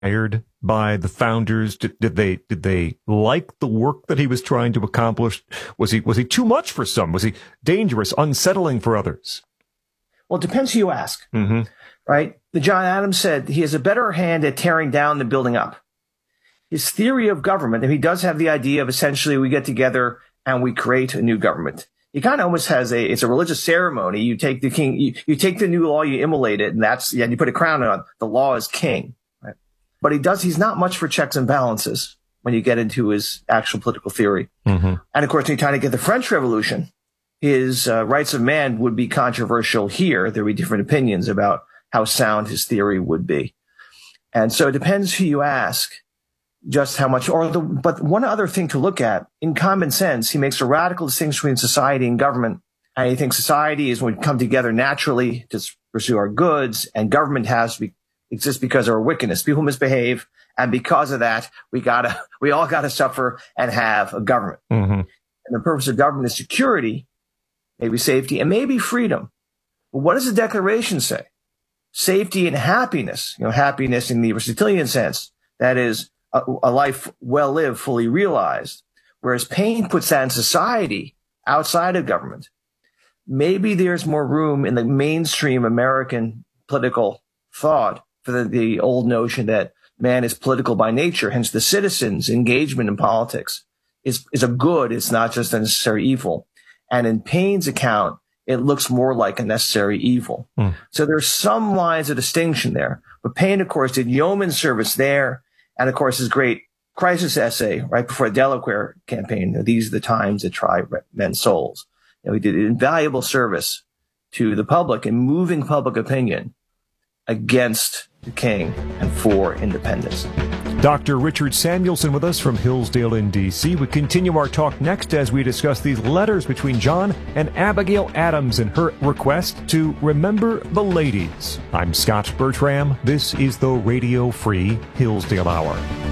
inspired by the founders? Did they like the work that he was trying to accomplish? Was he too much for some? Was he dangerous, unsettling for others? Well, it depends who you ask, Mm-hmm. right? The John Adams said he has a better hand at tearing down than building up. His theory of government, and he does have the idea of essentially we get together and we create a new government. He kind of almost has it's a religious ceremony. You take the king, you take the new law, you immolate it, and you put a crown on. The law is king, right? But he's not much for checks and balances when you get into his actual political theory. Mm-hmm. And of course, when you're trying to get the French Revolution, his rights of man would be controversial here. There would be different opinions about how sound his theory would be. And so it depends who you ask. Just how much, but one other thing to look at, in common sense, he makes a radical distinction between society and government. And he thinks society is when we come together naturally to pursue our goods, and government has to exist because of our wickedness. People misbehave, and because of that, we all gotta suffer and have a government. Mm-hmm. And the purpose of government is security, maybe safety, and maybe freedom. But what does the Declaration say? Safety and happiness, happiness in the Aristotelian sense, that is, a life well lived, fully realized, whereas Paine puts that in society outside of government. Maybe there's more room in the mainstream American political thought for the old notion that man is political by nature, hence the citizens' engagement in politics is a good, it's not just a necessary evil. And in Paine's account, it looks more like a necessary evil. So there's some lines of distinction there. But Paine, of course, did yeoman service there. And of course, his great crisis essay right before the Delaware campaign, These Are the Times That Try Men's Souls. He did invaluable service to the public in moving public opinion against the king and for independence. Dr. Richard Samuelson with us from Hillsdale in D.C. We continue our talk next as we discuss these letters between John and Abigail Adams and her request to remember the ladies. I'm Scott Bertram. This is the Radio Free Hillsdale Hour.